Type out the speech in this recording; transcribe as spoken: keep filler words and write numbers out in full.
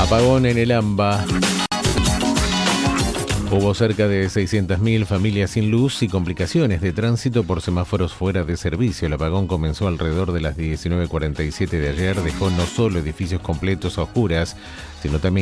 Apagón en el AMBA. Hubo cerca de seiscientas mil familias sin luz y complicaciones de tránsito por semáforos fuera de servicio. El apagón comenzó alrededor de las diecinueve cuarenta y siete de ayer. Dejó no solo edificios completos a oscuras, sino también